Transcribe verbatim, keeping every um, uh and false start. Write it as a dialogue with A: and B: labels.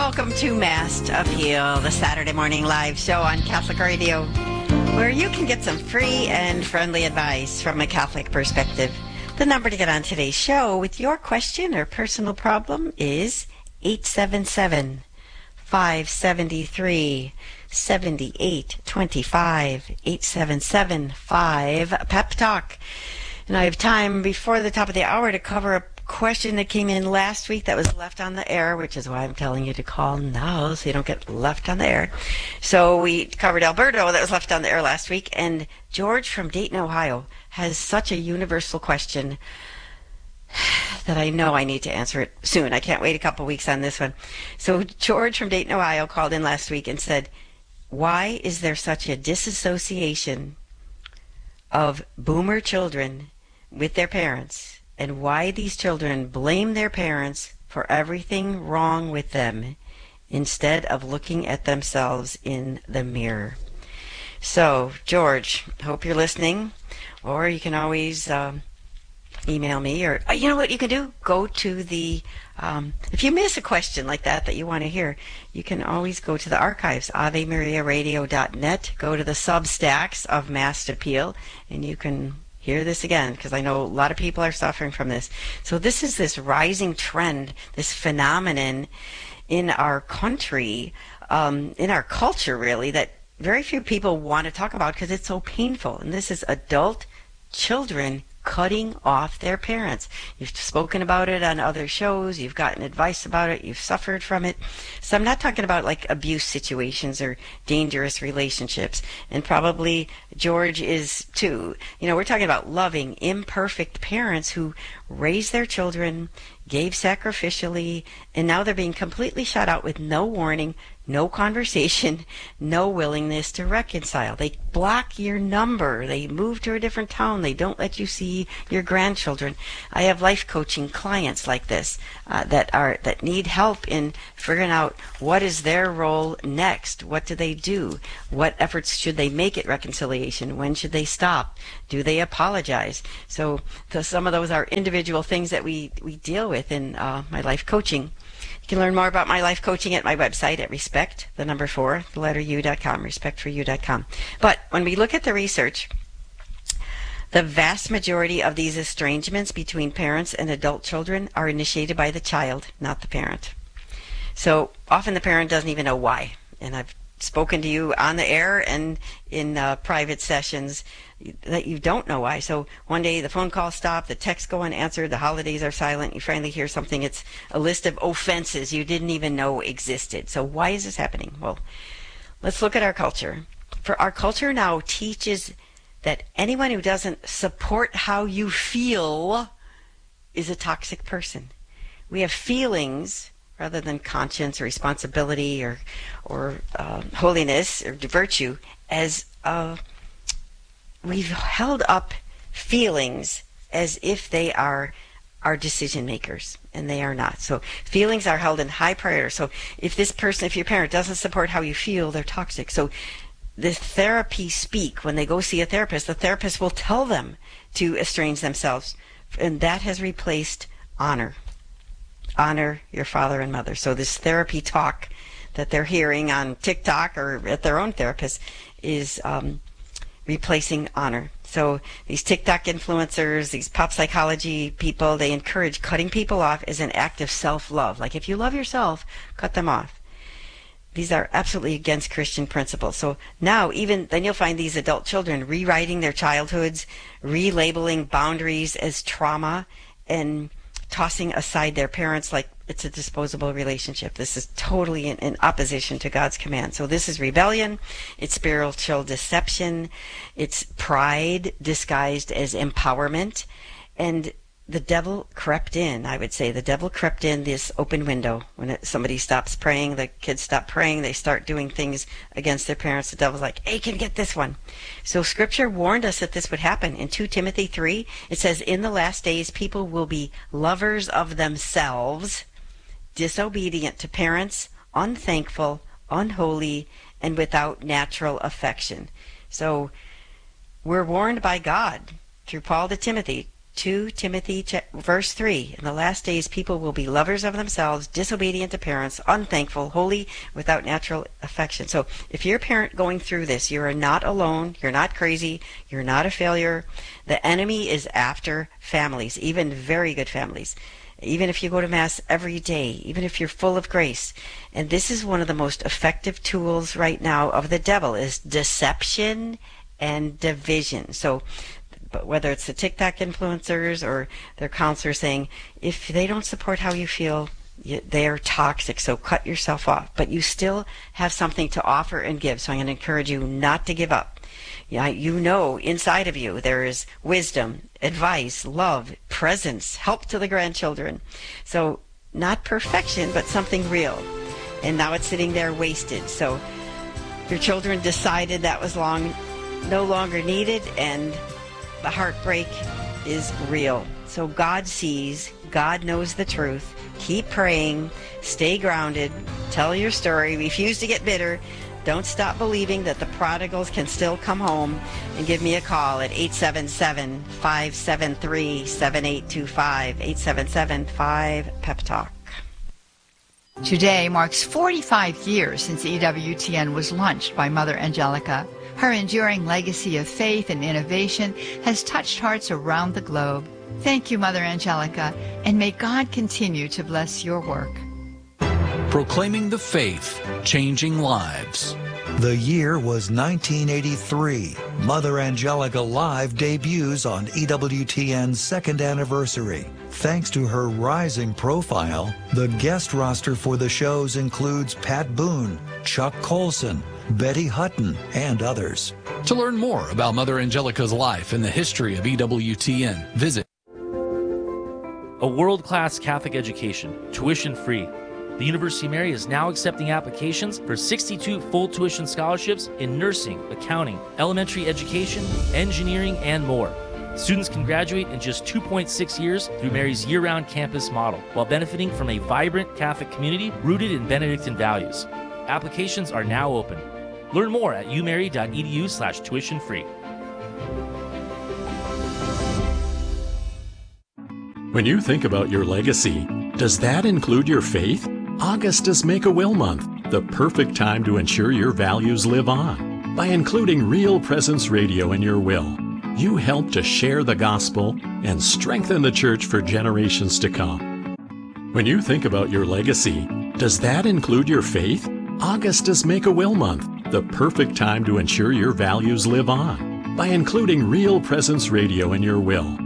A: Welcome to Mast Appeal, the Saturday morning live show on Catholic Radio, where you can get some free and friendly advice from a Catholic perspective. The number to get on today's show with your question or personal problem is eight seven seven, five seven three, seven eight two five, eight seven seven, five, Pep Talk. And I have time before the top of the hour to cover a question that came in last week that was left on the air, which is why I'm telling you to call now so you don't get left on the air. So we covered Alberto that was left on the air last week, and George from Dayton, Ohio has such a universal question that I know I need to answer it soon. I can't wait a couple weeks on this one. So George from Dayton, Ohio called in last week and said, why is there such a disassociation of boomer children with their parents? And why these children blame their parents for everything wrong with them instead of looking at themselves in the mirror. So, George, hope you're listening, or you can always um, email me, or uh, you know what you can do? Go to the, um, if you miss a question like that that you want to hear, you can always go to the archives, ave maria radio dot net, go to the Substacks of Mast Appeal, and you can hear this again, because I know a lot of people are suffering from this. So this is this rising trend, this phenomenon in our country, um, in our culture really, that very few people want to talk about because it's so painful. And this is adult children cutting off their parents. You've spoken about it on other shows. You've gotten advice about it. You've suffered from it. So I'm not talking about like abuse situations or dangerous relationships. And probably George is too. You know, we're talking about loving, imperfect parents who raised their children, gave sacrificially, and now they're being completely shut out with no warning, no conversation, no willingness to reconcile. They block your number. They move to a different town. They don't let you see your grandchildren. I have life coaching clients like this uh, that are that need help in figuring out what is their role next. What do they do? What efforts should they make at reconciliation? When should they stop? Do they apologize? So, so some of those are individual things that we, we deal with in uh, my life coaching. You can learn more about my life coaching at my website at respect, the number four, the letter u dot com, respect for you dot com. But when we look at the research, the vast majority of these estrangements between parents and adult children are initiated by the child, not the parent. So often the parent doesn't even know why. And I've spoken to you on the air and in uh, private sessions that you don't know why. So one day the phone call stopped, the texts go unanswered, the holidays are silent, you finally hear something, it's a list of offenses you didn't even know existed. So why is this happening? Well, let's look at our culture. For our culture now teaches that anyone who doesn't support how you feel is a toxic person. We have feelings rather than conscience or responsibility or or uh, holiness or virtue, as uh, we've held up feelings as if they are our decision makers, and they are not. So feelings are held in high priority. So if this person, if your parent doesn't support how you feel, they're toxic. So the therapy speak, when they go see a therapist, the therapist will tell them to estrange themselves, and that has replaced honor. Honor your father and mother. So this therapy talk that they're hearing on TikTok or at their own therapist is um, replacing honor. So these TikTok influencers, these pop psychology people, they encourage cutting people off as an act of self-love. Like if you love yourself, cut them off. These are absolutely against Christian principles. So now even then you'll find these adult children rewriting their childhoods, relabeling boundaries as trauma, and tossing aside their parents like it's a disposable relationship. This is totally in, in opposition to God's command. So this is rebellion, it's spiritual deception, it's pride disguised as empowerment, and the devil crept in, I would say. The devil crept in this open window. When it, somebody stops praying, the kids stop praying, they start doing things against their parents. The devil's like, hey, can you get this one? So Scripture warned us that this would happen. In Second Timothy three, it says, in the last days, people will be lovers of themselves, disobedient to parents, unthankful, unholy, and without natural affection. So we're warned by God through Paul to Timothy Second Timothy verse three. In the last days people will be lovers of themselves, disobedient to parents, unthankful, holy, without natural affection. So if you're a parent going through this, you are not alone. You're not crazy. You're not a failure. The enemy is after families, even very good families. Even if you go to Mass every day, even if you're full of grace. And this is one of the most effective tools right now of the devil, is deception and division. So but whether it's the TikTok influencers or their counselors saying, if they don't support how you feel, they're toxic, so cut yourself off. But you still have something to offer and give. So I'm going to encourage you not to give up. Yeah, you know inside of you there is wisdom, advice, love, presence, help to the grandchildren. So not perfection, but something real. And now it's sitting there wasted. So your children decided that was long, no longer needed, and the heartbreak is real. So God sees, God knows the truth. Keep praying, stay grounded, tell your story, refuse to get bitter. Don't stop believing that the prodigals can still come home, and give me a call at eight seven seven, five seven three, seven eight two five, eight seven seven, five, P E P Talk.
B: Today marks forty-five years since E W T N was launched by Mother Angelica. Her enduring legacy of faith and innovation has touched hearts around the globe. Thank you, Mother Angelica, and may God continue to bless your work.
C: Proclaiming the faith, changing lives.
D: The year was nineteen eighty-three. Mother Angelica Live debuts on E W T N's second anniversary. Thanks to her rising profile, the guest roster for the shows includes Pat Boone, Chuck Colson, Betty Hutton, and others.
C: To learn more about Mother Angelica's life and the history of E W T N, visit
E: a world-class Catholic education, tuition-free. The University of Mary is now accepting applications for sixty-two full tuition scholarships in nursing, accounting, elementary education, engineering, and more. Students can graduate in just two point six years through Mary's year-round campus model, while benefiting from a vibrant Catholic community rooted in Benedictine values. Applications are now open. Learn more at umary.edu slash tuition free.
F: When you think about your legacy, does that include your faith? August is Make-A-Will Month, the perfect time to ensure your values live on. By including Real Presence Radio in your will, you help to share the gospel and strengthen the church for generations to come. When you think about your legacy, does that include your faith? August is Make-A-Will Month, the perfect time to ensure your values live on. By including Real Presence Radio in your will,